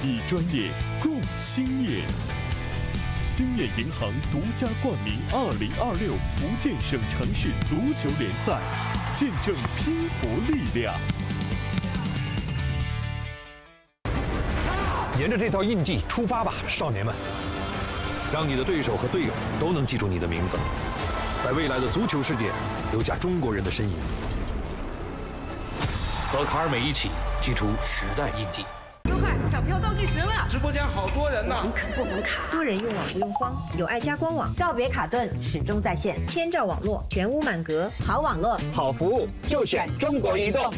以专业共兴业。兴业银行独家冠名2026福建省城市足球联赛，见证拼搏力量。 沿着这套印记出发吧，少年们！让你的对手和队友都能记住你的名字，在未来的足球世界留下中国人的身影。和卡尔美一起记出时代印记。 优快，抢票倒计时了！ 直播间好多人呢， 不能卡。 多人用网不用慌，有爱家官网， 告别卡顿，始终在线， 千兆网络，全屋满格， 好网络， 好服务，就选中国移动。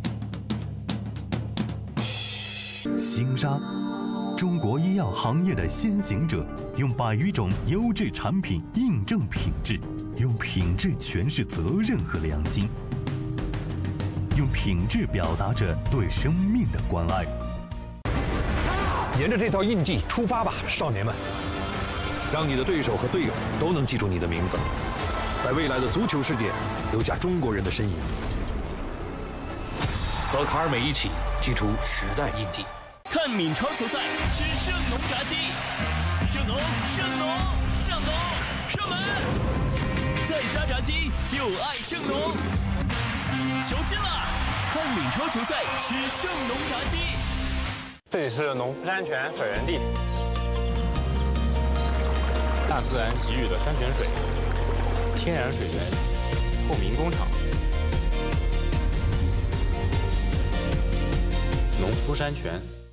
星沙，中国医药行业的先行者，用100余种优质产品印证品质，用品质诠释责任和良心，用品质表达着对生命的关爱。 沿着这套印记出发吧，少年们！让你的对手和队友都能记住你的名字，在未来的足球世界留下中国人的身影。和卡尔美一起记出时代印记。 看闽超球赛，吃盛农炸鸡，盛农，上门！在家炸鸡就爱盛农，球进了！看闽超球赛，吃盛农炸鸡。 这里是农夫山泉水源地，大自然给予的山泉水，天然水源，透明工厂，农夫山泉。